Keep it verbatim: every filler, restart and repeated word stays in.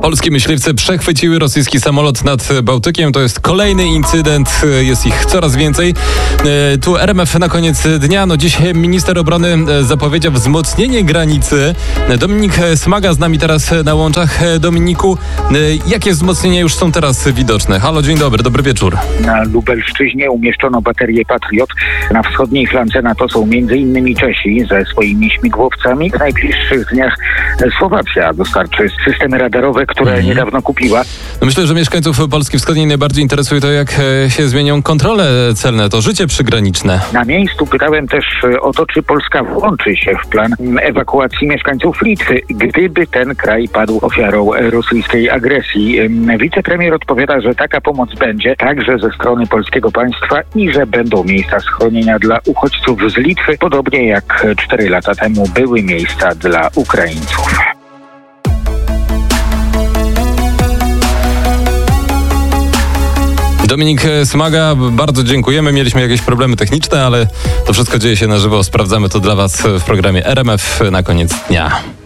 Polskie myśliwce przechwyciły rosyjski samolot nad Bałtykiem. To jest kolejny incydent, jest ich coraz więcej. Tu R M F na koniec dnia. No dziś minister obrony zapowiedział wzmocnienie granicy. Dominik Smaga z nami teraz na łączach. Dominiku, jakie wzmocnienia już są teraz widoczne? Halo, dzień dobry, dobry wieczór. Na Lubelszczyźnie umieszczono baterię Patriot. Na wschodniej flance NATO są między innymi Czesi ze swoimi śmigłowcami. W najbliższych dniach Słowacja dostarczy systemy radarowe, które mhm. niedawno kupiła. No myślę, że mieszkańców Polski Wschodniej najbardziej interesuje to, jak się zmienią kontrole celne, to życie przygraniczne. Na miejscu pytałem też o to, czy Polska włączy się w plan ewakuacji mieszkańców Litwy, gdyby ten kraj padł ofiarą rosyjskiej agresji. Wicepremier odpowiada, że taka pomoc będzie także ze strony polskiego państwa i że będą miejsca schronienia dla uchodźców z Litwy, podobnie jak cztery lata temu były miejsca dla Ukraińców. Dominik Smaga, bardzo dziękujemy. Mieliśmy jakieś problemy techniczne, ale to wszystko dzieje się na żywo. Sprawdzamy to dla Was w programie R M F na koniec dnia.